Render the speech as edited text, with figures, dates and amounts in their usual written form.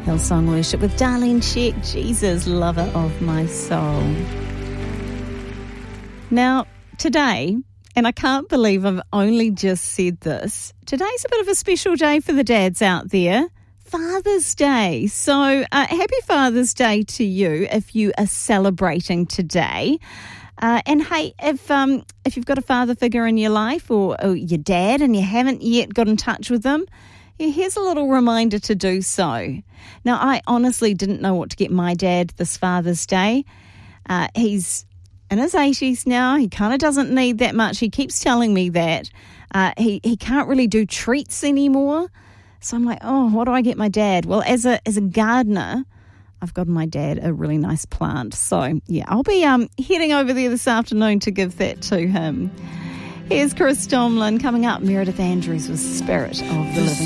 Hillsong Worship with Darlene Sheck, Jesus, lover of my soul. Now, today, and I can't believe I've only just said this, today's a bit of a special day for the dads out there. Father's Day. So, happy Father's Day to you if you are celebrating today. And hey, if you've got a father figure in your life or your dad and you haven't yet got in touch with them, here's a little reminder to do so. Now, I honestly didn't know what to get my dad this Father's Day. He's in his 80s now. He kind of doesn't need that much. He keeps telling me that. He can't really do treats anymore. So I'm like, oh, what do I get my dad? Well, as a gardener, I've gotten my dad a really nice plant. So, yeah, I'll be heading over there this afternoon to give that to him. Here's Chris Tomlin coming up. Meredith Andrews with Spirit of the Living